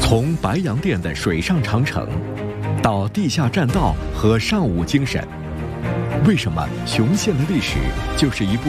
从白洋淀的水上长城，到地下栈道和尚武精神，为什么雄县的历史就是一部